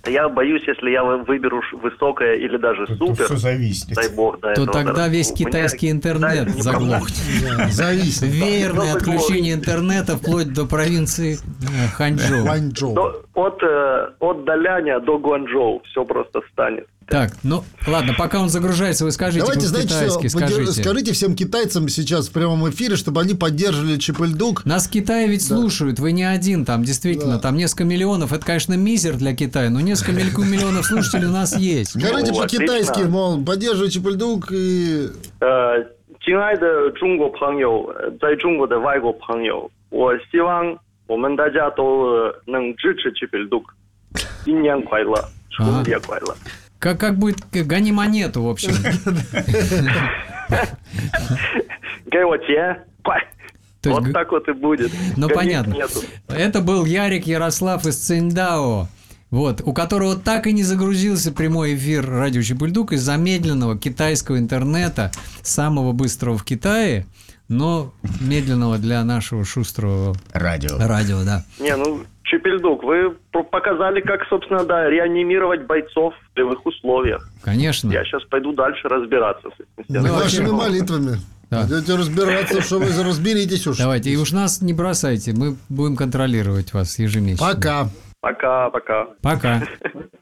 Я боюсь, если я выберу высокое или даже супер, все зависит. дай бог, до То этого тогда дорогого. весь китайский интернет заглохнет. Зависит. Веерное отключение интернета вплоть до провинции Ханчжоу. Гуанчжоу. От Даляня до Гуанчжоу все просто станет. Так, ну ладно, пока он загружается, вы скажите Давайте, знаете, по-китайски, скажите. скажите всем китайцам сейчас в прямом эфире, чтобы они поддерживали Чип-и-Ль-Дук. Нас в Китае ведь слушают, вы не один, там действительно, там несколько миллионов. Это, конечно, мизер для Китая, но несколько миллионов слушателей у нас есть. Скажите по-китайски, отлично. мол, поддерживай Чип-и-Ль-Дук и... 亲爱的中国朋友，在中国的外国朋友，我希望我们大家都能支持Чип-и-Ль-Дук。新年快乐，春节快乐。 Как будет, гони монету, в общем. 给我钱，快！ То есть Вот так вот и будет. Ну, Гони понятно. монету. Это был Ярик Ярослав из Циндао, вот, у которого так и не загрузился прямой эфир радио Чип-и-Ль-Дук из-за медленного китайского интернета, самого быстрого в Китае, но медленного для нашего шустрого Радио. радио, да. Не, ну, Чип-и-Ль-Дук, вы показали, как, собственно, да, реанимировать бойцов в полевых условиях. Конечно. Я сейчас пойду дальше разбираться с этим. Ну, Вашими вообще- молитвами. Да. Идете разбираться, что вы разберитесь уж. Давайте, и уж нас не бросайте, мы будем контролировать вас ежемесячно. Пока. Пока, пока. Пока.